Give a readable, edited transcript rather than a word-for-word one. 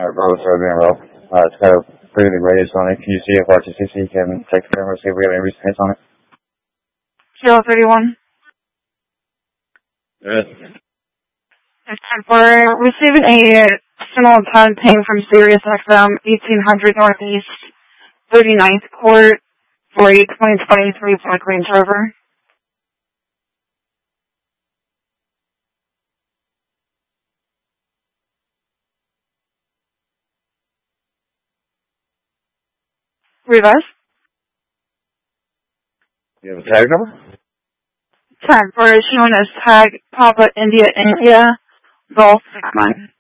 Road Serving Row. It's got a pretty big radius on it. Can you see if RTCC can take the camera, see if we have any recent hits on it? Kilo 31. Yes. We're receiving a signal tag ping from Sirius XM 1800 Northeast 39th Court for a 2023 Black Range Rover. Rivas? You have a tag number? Tag. We're issuing as tag Papa India Golf 6-9.